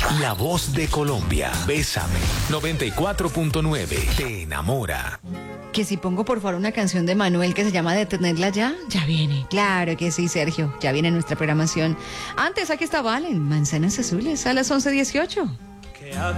La voz de Colombia. Bésame. 94.9. Te enamora. Que si pongo por favor una canción de Manuel que se llama Detenerla ya viene. Claro que sí, Sergio, ya viene nuestra programación. Antes, aquí está Valen, Manzanas Azules, a las 11:18.